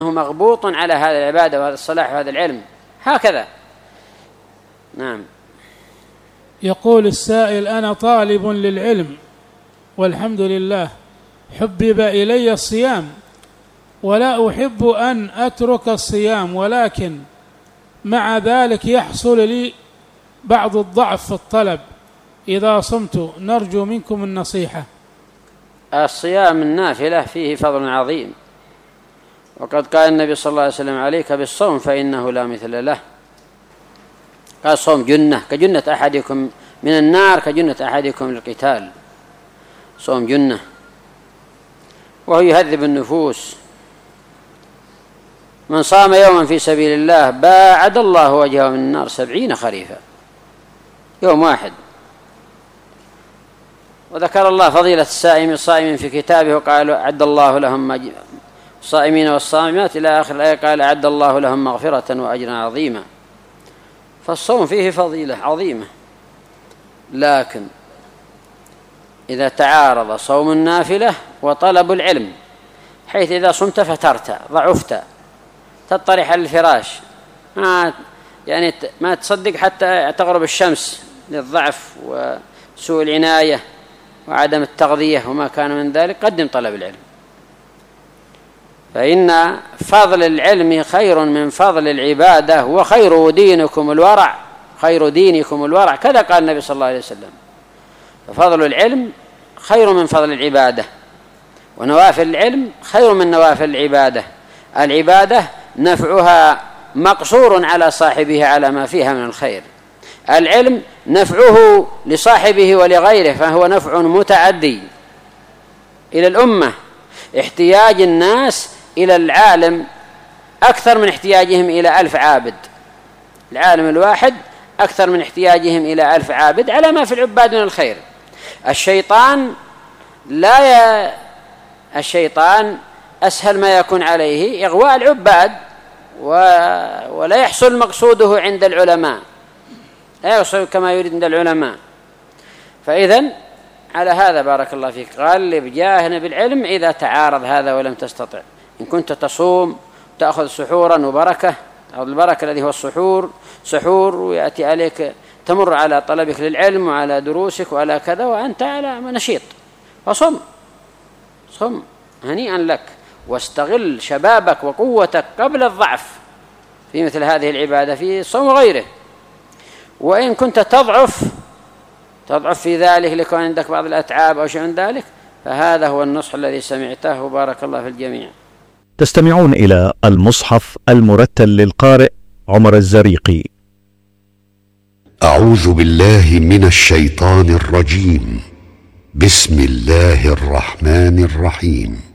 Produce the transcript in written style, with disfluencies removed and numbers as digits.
هو مغبوط على هذا العبادة وهذا الصلاح وهذا العلم هكذا. نعم. يقول السائل: أنا طالب للعلم والحمد لله، حبب إلي الصيام ولا أحب أن أترك الصيام، ولكن مع ذلك يحصل لي بعض الضعف في الطلب إذا صمت، نرجو منكم النصيحة. الصيام النافلة فيه فضل عظيم، وقد قال النبي صلى الله عليه وسلم: عليك بالصوم فإنه لا مثل له. قال: الصوم جنة كجنة أحدكم من النار كجنة أحدكم للقتال. صوم جنة، وهو يهذب النفوس. من صام يوما في سبيل الله باعد الله وجهه من النار 70 خريفا، يوم واحد. وذكر الله فضيلة الصائم في كتابه، وقال: أعد الله لهم الصائمين والصائمات إلى آخر الآية، قال: أعد الله لهم مغفرة وأجرا عظيما. فالصوم فيه فضيلة عظيمة، لكن إذا تعارض صوم النافلة وطلب العلم، حيث إذا صمت فترت ضعفت تطرح على الفراش، ما تصدق حتى تغرب الشمس للضعف وسوء العناية وعدم التغذية وما كان من ذلك، قدم طلب العلم، فإن فضل العلم خير من فضل العبادة، وخير دينكم الورع، خير دينكم الورع، كذا قال النبي صلى الله عليه وسلم. ففضل العلم خير من فضل العبادة، ونوافل العلم خير من نوافل العبادة. العبادة نفعها مقصور على صاحبه على ما فيها من الخير، العلم نفعه لصاحبه ولغيره، فهو نفع متعدي إلى الأمة. احتياج الناس إلى العالم أكثر من احتياجهم إلى 1000 عابد، العالم الواحد أكثر من احتياجهم إلى 1000 عابد على ما في العباد من الخير. الشيطان أسهل ما يكون عليه إغواء العباد، ولا يحصل مقصوده عند العلماء، لا يحصل كما يريد عند العلماء. فإذن على هذا بارك الله فيك، غلب جاهنا بالعلم إذا تعارض هذا ولم تستطع. إن كنت تصوم تأخذ سحورا وبركة، أو البركة الذي هو سحور، ويأتي عليك تمر على طلبك للعلم وعلى دروسك وعلى كذا وأنت على نشيط، فصم هنيئا لك، واستغل شبابك وقوتك قبل الضعف في مثل هذه العبادة في الصوم وغيره. وإن كنت تضعف في ذلك لكون عندك بعض الأتعاب أو شيء من ذلك، فهذا هو النصح الذي سمعته، وبارك الله في الجميع. تستمعون إلى المصحف المرتل للقارئ عمر الزريقي. أعوذ بالله من الشيطان الرجيم. بسم الله الرحمن الرحيم.